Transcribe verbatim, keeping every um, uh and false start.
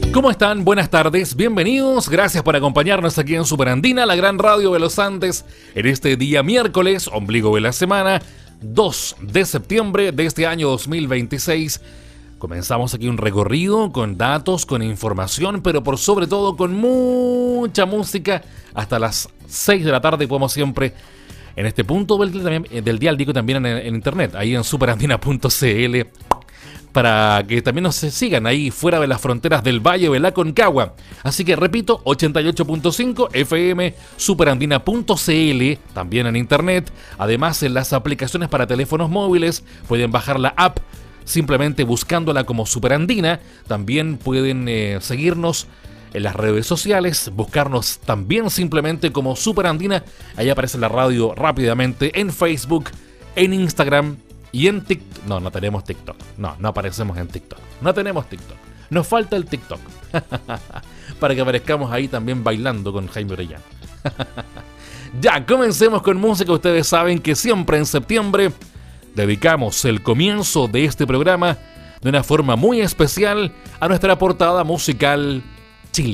¿Cómo están? Buenas tardes, bienvenidos, gracias por acompañarnos aquí en Superandina, la gran radio de los Andes, en este día miércoles, ombligo de la semana, dos de septiembre de este año dos mil veintiséis. Comenzamos aquí un recorrido con datos, con información, pero por sobre todo con mucha música hasta las seis de la tarde, como siempre, en este punto del, del dial, digo también en, en internet, ahí en superandina punto c l, para que también nos sigan ahí fuera de las fronteras del Valle de la Concagua. Así que repito, ochenta y ocho punto cinco F M, superandina punto c l, también en internet. Además, en las aplicaciones para teléfonos móviles pueden bajar la app simplemente buscándola como Superandina. También pueden eh, seguirnos en las redes sociales, buscarnos también simplemente como Superandina. Ahí aparece la radio rápidamente en Facebook, en Instagram y en TikTok. No, no tenemos TikTok. No, no aparecemos en TikTok. No tenemos TikTok. Nos falta el TikTok. Para que aparezcamos ahí también bailando con Jaime Orellana. Ya, comencemos con música. Ustedes saben que siempre en septiembre dedicamos el comienzo de este programa de una forma muy especial a nuestra portada musical